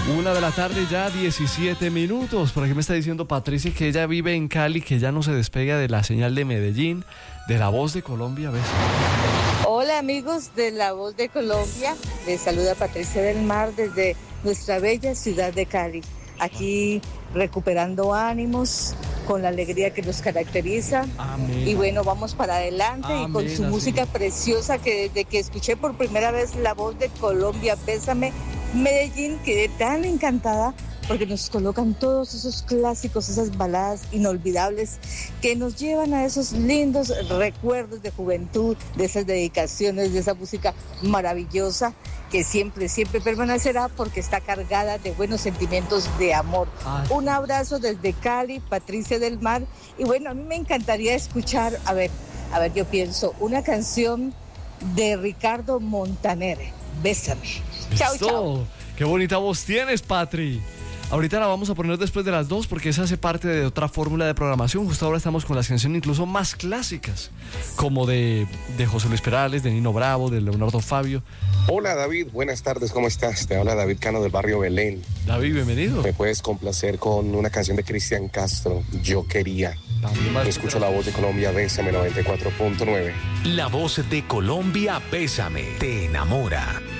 1 de la tarde, ya 17 minutos. Por aquí me está diciendo Patricia que ella vive en Cali, que ya no se despega de la señal de Medellín, de La Voz de Colombia. ¿Ves? Hola amigos de La Voz de Colombia, les saluda Patricia del Mar desde nuestra bella ciudad de Cali. Aquí recuperando ánimos con la alegría que nos caracteriza. Amén. Y bueno, vamos para adelante. Amén, y con su música preciosa, que desde que escuché por primera vez La Voz de Colombia, Bésame, Medellín, quedé tan encantada porque nos colocan todos esos clásicos, esas baladas inolvidables que nos llevan a esos lindos recuerdos de juventud, de esas dedicaciones, de esa música maravillosa que siempre, siempre permanecerá porque está cargada de buenos sentimientos de amor. Un abrazo desde Cali, Patricia del Mar. Y bueno, a mí me encantaría escuchar, a ver, yo pienso, una canción de Ricardo Montaner, Bésame. Chao, chao. Qué bonita voz tienes, Patri. Ahorita la vamos a poner después de las 2 porque esa hace parte de otra fórmula de programación. Justo ahora estamos con las canciones incluso más clásicas, como de José Luis Perales, de Nino Bravo, de Leonardo Fabio. Hola David, buenas tardes, ¿cómo estás? Te habla David Cano del barrio Belén. David, bienvenido. ¿Me puedes complacer con una canción de Cristian Castro, Yo Quería? Escucho La Voz de Colombia, Bésame 94.9. La Voz de Colombia, Bésame, te enamora.